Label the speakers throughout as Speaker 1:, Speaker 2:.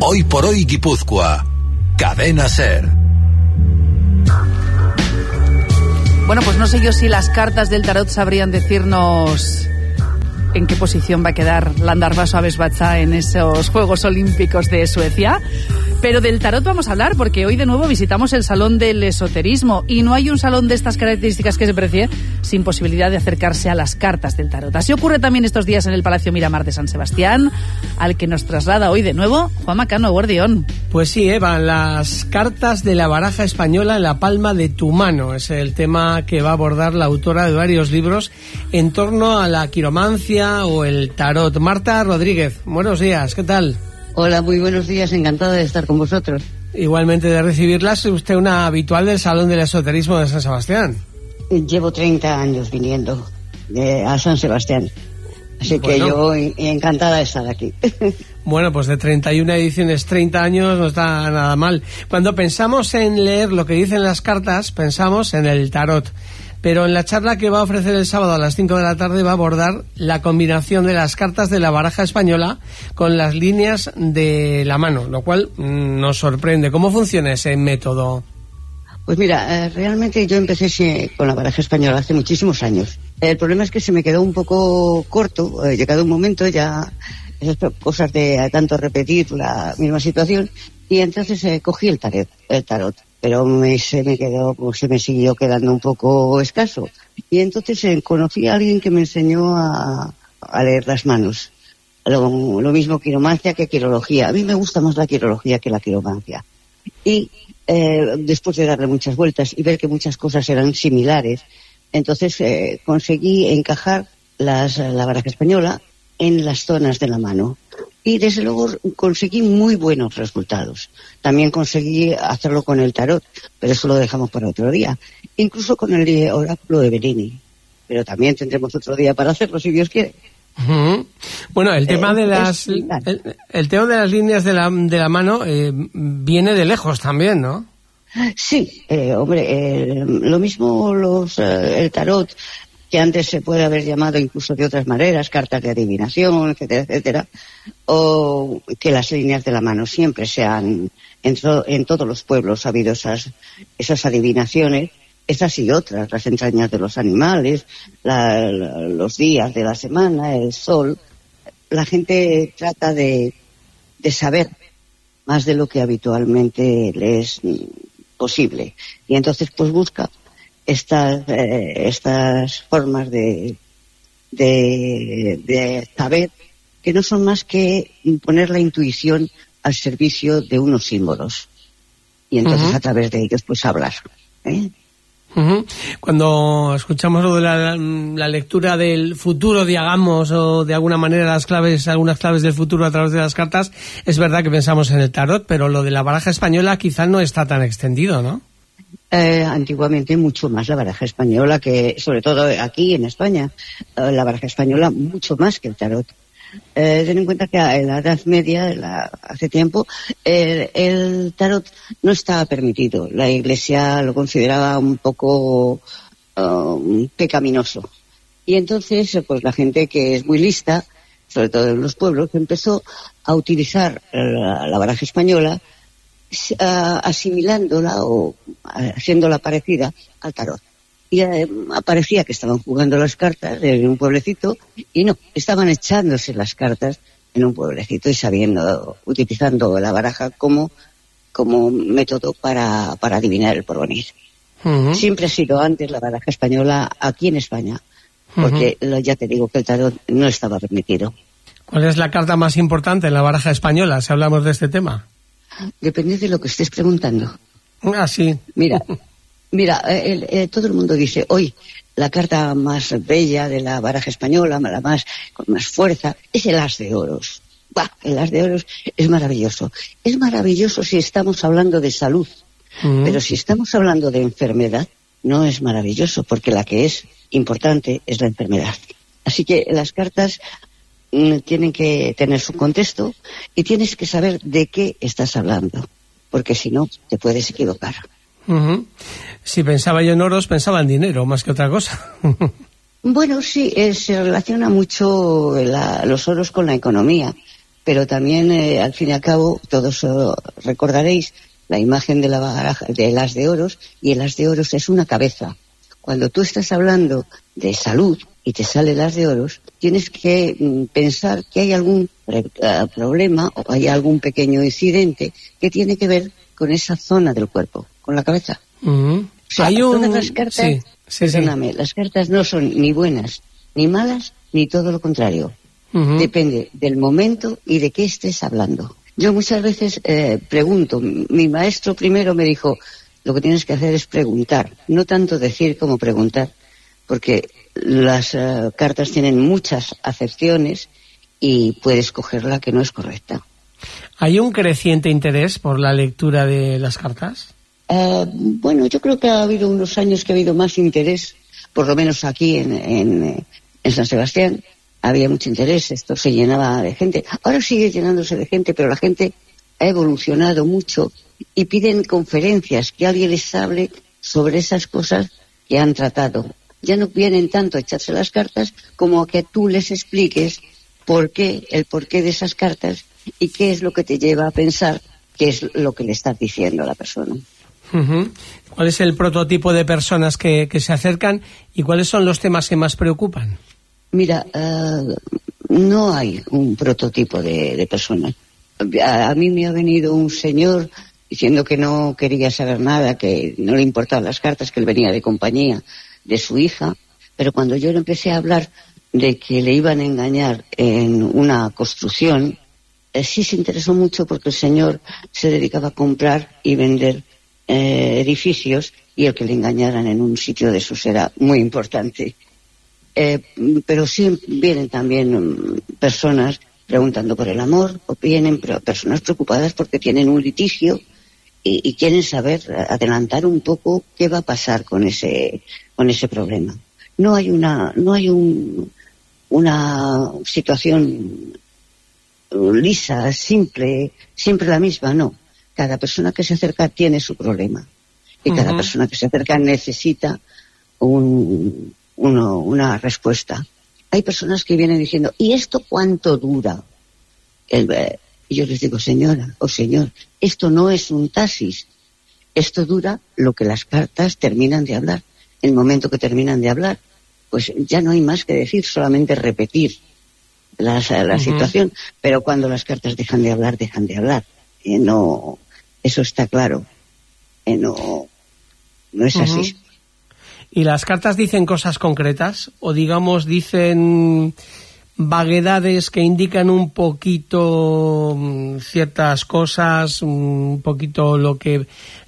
Speaker 1: Hoy por hoy Guipúzcoa. Cadena SER.
Speaker 2: Bueno, pues no sé yo si las cartas del tarot sabrían decirnos en qué posición va a quedar Landarvaso Abesbatza en esos Juegos Olímpicos de Suecia. Pero del tarot vamos a hablar, porque hoy de nuevo visitamos el Salón del Esoterismo y no hay un salón de estas características que se precie sin posibilidad de acercarse a las cartas del tarot. Así ocurre también estos días en el Palacio Miramar de San Sebastián, al que nos traslada hoy de nuevo Juan Macano, Guardión.
Speaker 3: Pues sí, Eva, las cartas de la baraja española en la palma de tu mano es el tema que va a abordar la autora de varios libros en torno a la quiromancia o el tarot. Marta Rodríguez, buenos días, ¿qué tal?
Speaker 4: Hola, muy buenos días, encantada de estar con vosotros.
Speaker 3: Igualmente de recibirlas, es usted una habitual del Salón del Esoterismo de San Sebastián.
Speaker 4: Llevo 30 años viniendo a San Sebastián, así que yo encantada de estar aquí.
Speaker 3: Bueno, pues de 31 ediciones, 30 años no está nada mal. Cuando pensamos en leer lo que dicen las cartas, pensamos en el tarot. Pero en la charla que va a ofrecer el sábado a las 5 de la tarde va a abordar la combinación de las cartas de la baraja española con las líneas de la mano, lo cual nos sorprende. ¿Cómo funciona ese método?
Speaker 4: Pues mira, realmente yo empecé con la baraja española hace muchísimos años. El problema es que se me quedó un poco corto, llegado un momento ya, esas cosas de tanto repetir la misma situación, y entonces cogí el tarot. Pero se me siguió quedando un poco escaso. Y entonces conocí a alguien que me enseñó a leer las manos. Lo mismo quiromancia que quirología. A mí me gusta más la quirología que la quiromancia. Y después de darle muchas vueltas y ver que muchas cosas eran similares, entonces conseguí encajar la baraja española en las zonas de la mano. Y desde luego conseguí muy buenos resultados. También conseguí hacerlo con el tarot, pero eso lo dejamos para otro día. Incluso con el oráculo de Bellini. Pero también tendremos otro día para hacerlo, si Dios quiere.
Speaker 3: Uh-huh. Bueno, el tema de el tema de las líneas de la mano viene de lejos también, ¿no?
Speaker 4: Sí, hombre, lo mismo el tarot, que antes se puede haber llamado incluso de otras maneras, cartas de adivinación, etcétera, etcétera, o que las líneas de la mano siempre sean, en todos los pueblos ha habido esas adivinaciones, esas y otras, las entrañas de los animales, los días de la semana, el sol. La gente trata de saber más de lo que habitualmente le es posible, y entonces pues busca estas formas de saber, que no son más que poner la intuición al servicio de unos símbolos, y entonces a través de ellos pues hablar.
Speaker 3: Cuando escuchamos lo de la lectura del futuro, digamos, o de alguna manera algunas claves del futuro a través de las cartas, es verdad que pensamos en el tarot, pero lo de la baraja española quizá no está tan extendido, ¿no?
Speaker 4: Antiguamente mucho más la baraja española, que sobre todo aquí en España, la baraja española mucho más que el tarot. Ten en cuenta que en la Edad Media, hace tiempo, el tarot no estaba permitido. La Iglesia lo consideraba un poco pecaminoso. Y entonces, pues la gente que es muy lista, sobre todo en los pueblos, empezó a utilizar la baraja española, asimilándola o haciéndola parecida al tarot. Y parecía que estaban jugando las cartas en un pueblecito, y no, estaban echándose las cartas en un pueblecito y utilizando la baraja como método para adivinar el porvenir. Siempre ha sido antes la baraja española aquí en España, porque ya te digo que el tarot no estaba permitido.
Speaker 3: ¿Cuál es la carta más importante en la baraja española, si hablamos de este tema?
Speaker 4: Depende de lo que estés preguntando.
Speaker 3: Ah, sí.
Speaker 4: Mira, todo el mundo dice, hoy la carta más bella de la baraja española, con más fuerza, es el as de oros. El as de oros es maravilloso. Es maravilloso si estamos hablando de salud, pero si estamos hablando de enfermedad, no es maravilloso, porque la que es importante es la enfermedad. Así que las cartas tienen que tener su contexto y tienes que saber de qué estás hablando, porque si no, te puedes equivocar.
Speaker 3: Si pensaba yo en oros, pensaba en dinero, más que otra cosa.
Speaker 4: Bueno, sí, se relaciona mucho los oros con la economía. pero también, al fin y al cabo, todos recordaréis la imagen de la baraja, del as de oros, y el as de oros es una cabeza. Cuando tú estás hablando de salud y te sale el as de oros, tienes que pensar que hay algún problema o hay algún pequeño incidente que tiene que ver con esa zona del cuerpo, con la cabeza.
Speaker 3: Uh-huh.
Speaker 4: O sea, todas las cartas, perdóname,
Speaker 3: sí.
Speaker 4: Las cartas no son ni buenas, ni malas, ni todo lo contrario.
Speaker 3: Uh-huh.
Speaker 4: Depende del momento y de qué estés hablando. Yo muchas veces pregunto. Mi maestro primero me dijo, lo que tienes que hacer es preguntar, no tanto decir como preguntar, porque las cartas tienen muchas acepciones y puedes coger la que no es correcta.
Speaker 3: ¿Hay un creciente interés por la lectura de las cartas?
Speaker 4: Bueno, yo creo que ha habido unos años que ha habido más interés, por lo menos aquí en San Sebastián. Había mucho interés, esto se llenaba de gente. Ahora sigue llenándose de gente, pero la gente ha evolucionado mucho y piden conferencias, que alguien les hable sobre esas cosas que han tratado. Ya no vienen tanto a echarse las cartas como a que tú les expliques el porqué de esas cartas y qué es lo que te lleva a pensar qué es lo que le estás diciendo a la persona.
Speaker 3: Uh-huh. ¿Cuál es el prototipo de personas que se acercan y cuáles son los temas que más preocupan?
Speaker 4: Mira, no hay un prototipo de persona. A mí me ha venido un señor diciendo que no quería saber nada, que no le importaban las cartas, que él venía de compañía de su hija, pero cuando yo le empecé a hablar de que le iban a engañar en una construcción, sí se interesó mucho porque el señor se dedicaba a comprar y vender edificios, y el que le engañaran en un sitio de esos era muy importante. Pero sí vienen también personas preguntando por el amor, o vienen personas preocupadas porque tienen un litigio y quieren saber, adelantar un poco qué va a pasar con ese problema. No hay una situación lisa, simple, siempre la misma, no. Cada persona que se acerca tiene su problema y cada persona que se acerca necesita una respuesta. Hay personas que vienen diciendo, ¿y esto cuánto dura? Y yo les digo, señora o señor, esto no es un taxis. Esto dura lo que las cartas terminan de hablar. El momento que terminan de hablar, pues ya no hay más que decir, solamente repetir la situación. Pero cuando las cartas dejan de hablar, dejan de hablar. No, eso está claro. No es así.
Speaker 3: ¿Y las cartas dicen cosas concretas? O digamos, dicen vaguedades que indican un poquito ciertas cosas, un poquito lo que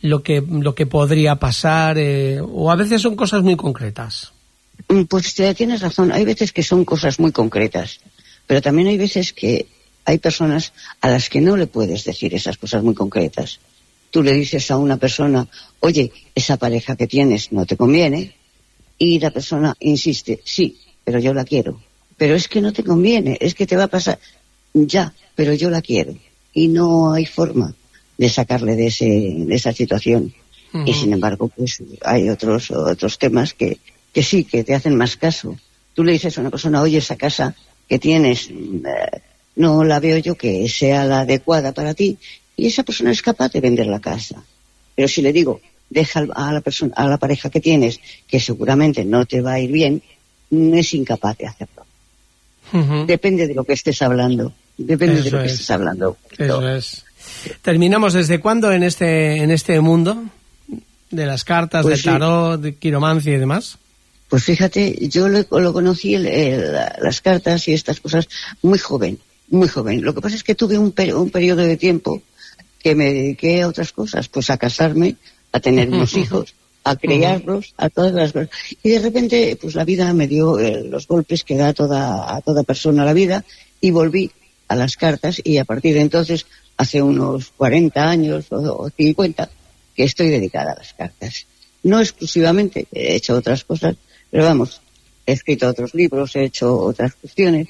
Speaker 3: podría pasar, o a veces son cosas muy concretas.
Speaker 4: Pues tienes razón, hay veces que son cosas muy concretas, pero también hay veces que hay personas a las que no le puedes decir esas cosas muy concretas. Tú le dices a una persona, oye, esa pareja que tienes no te conviene, y la persona insiste, sí, pero yo la quiero. Pero es que no te conviene, es que te va a pasar, ya, pero yo la quiero. Y no hay forma de sacarle de esa situación. Y sin embargo, pues hay otros temas que sí, que te hacen más caso. Tú le dices a una persona, oye, esa casa que tienes, no la veo yo que sea la adecuada para ti, y esa persona es capaz de vender la casa. Pero si le digo, deja a la pareja que tienes, que seguramente no te va a ir bien, es incapaz de hacerlo. Depende de lo que estés hablando. Estés hablando.
Speaker 3: Eso es. ¿Terminamos desde cuándo en este mundo de las cartas, pues del tarot, de quiromancia y demás?
Speaker 4: Pues fíjate, yo lo conocí las cartas y estas cosas muy joven. Lo que pasa es que tuve un periodo de tiempo que me dediqué a otras cosas, pues a casarme, a tener unos hijos, a criarlos, a todas las cosas. Y de repente, pues la vida me dio los golpes que da a toda persona la vida, y volví a las cartas, y a partir de entonces, hace unos 40 años o 50, que estoy dedicada a las cartas. No exclusivamente, he hecho otras cosas, pero vamos, he escrito otros libros, he hecho otras cuestiones,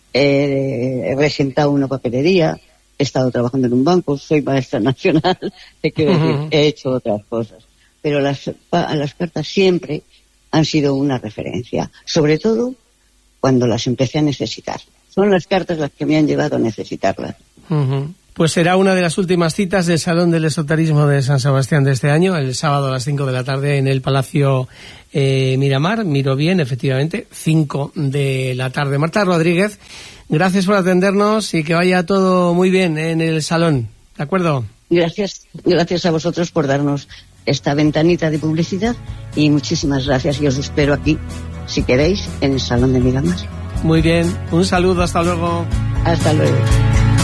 Speaker 4: he regentado una papelería, he estado trabajando en un banco, soy maestra nacional, te quiero decir, he hecho otras cosas. Pero las cartas siempre han sido una referencia, sobre todo cuando las empecé a necesitar. son las cartas las que me han llevado a necesitarlas.
Speaker 3: Pues será una de las últimas citas del Salón del Esoterismo de San Sebastián de este año, el sábado a las 5 de la tarde en el Palacio Miramar. Miro bien, efectivamente, 5 de la tarde. Marta Rodríguez, gracias por atendernos y que vaya todo muy bien en el salón, ¿de acuerdo? Gracias a vosotros por darnos esta ventanita de publicidad y muchísimas gracias, y os espero aquí, si queréis, en el Salón de Miramar. Muy bien, un saludo, hasta luego. Hasta luego.